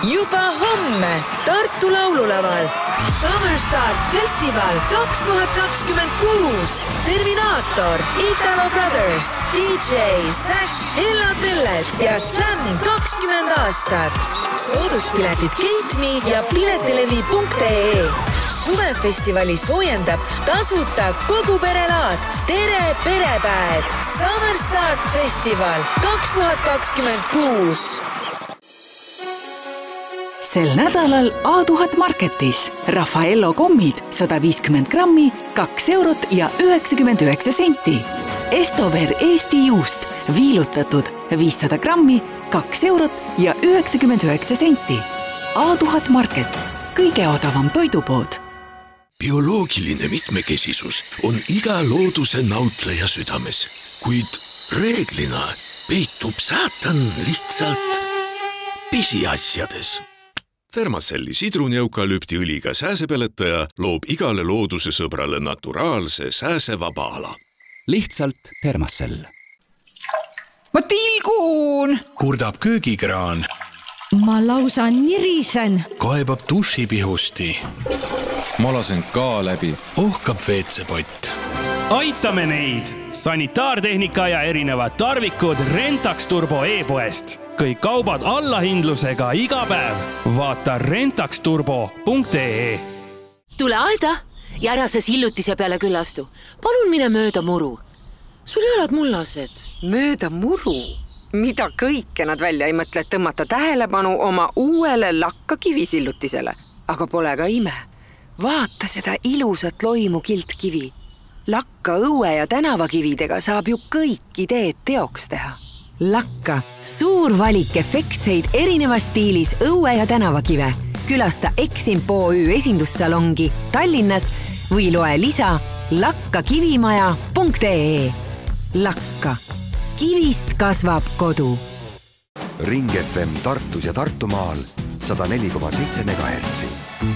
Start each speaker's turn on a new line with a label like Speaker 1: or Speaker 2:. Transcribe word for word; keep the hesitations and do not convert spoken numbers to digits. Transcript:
Speaker 1: juba homme Tartu laululaval Summer Start Festival kaks tuhat kakskümmend kuus. Terminaator, Italo Brothers, D J Sash, Hellad Velled ja Slam kakskümmend aastat. Sooduspiletid Gate'me ja piletilevi punkt ee. Suvefestivali soojendab tasuta kogu perelaat. Tere perepäev! Summer Start Festival kaks tuhat kakskümmend kuus.
Speaker 2: Sel nädalal A tuhat Marketis Raffaello kommid sada viiskümmend grammi, kaks eurot ja üheksakümmend üheksa senti. Estover Eesti juust viilutatud viissada grammi, kaks eurot ja üheksakümmend üheksa senti. A tuhat Market, kõige odavam toidupood.
Speaker 3: Bioloogiline mitmekesisus on iga looduse nautleja südames, kuid reeglina peitub saatan lihtsalt pisiasjades. Fermacelli sidruni-eukalüptiõliga sääsepeletaja loob igale looduse sõbrale naturaalse sääsevaba ala.
Speaker 4: Lihtsalt Fermacell.
Speaker 5: Ma tilgun!
Speaker 6: Kurdab köögikraan.
Speaker 5: Ma lausa nirisen.
Speaker 6: Kaebab dušipihusti.
Speaker 7: Ma lasen ka läbi.
Speaker 6: Ohkab veetsepott.
Speaker 8: Aitame neid! Sanitaartehnika ja erinevad tarvikud Rentax Turbo e-poest. Kõik kaubad allahindlusega iga päev. Vaata rentax turbo punkt ee.
Speaker 9: Tule aeda ja ära see sillutise peale küllastu. Palun mine mööda muru. Sul ei oled mullased.
Speaker 10: Mööda muru? Mida kõike nad välja ei mõtle tõmmata tähelepanu oma uuele lakka kivisillutisele. Aga pole ka ime. Vaata seda ilusat loimu kiltkivi. Lakka õue ja tänavakividega saab ju kõik ideed teoks teha. Lakka, suur valik efektseid erinevas stiilis õue ja tänavakive. Külasta Eximp O Ü esindussalongi Tallinnas või loe lisa lakkakivimaja punkt ee. Lakka. Kivist kasvab kodu.
Speaker 11: Ring F M Tartus ja Tartumaal sada neli koma seitse megahertsi.